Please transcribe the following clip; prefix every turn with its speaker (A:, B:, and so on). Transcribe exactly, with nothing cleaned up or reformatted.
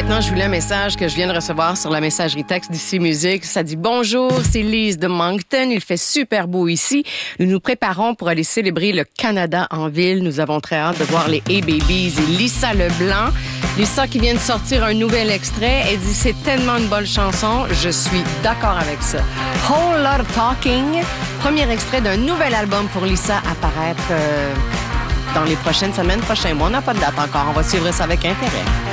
A: maintenant, je vous lis un message que je viens de recevoir sur la messagerie texte d'Ici Musique. Ça dit « Bonjour, c'est Lise de Moncton. Il fait super beau ici. Nous nous préparons pour aller célébrer le Canada en ville. Nous avons très hâte de voir les A-Babies et Lisa Leblanc. Lisa qui vient de sortir un nouvel extrait. Elle dit « C'est tellement une bonne chanson. Je suis d'accord avec ça. Whole Lot of Talking. Premier extrait d'un nouvel album pour Lisa à paraître euh, dans les prochaines semaines, prochains mois. On n'a pas de date encore. On va suivre ça avec intérêt.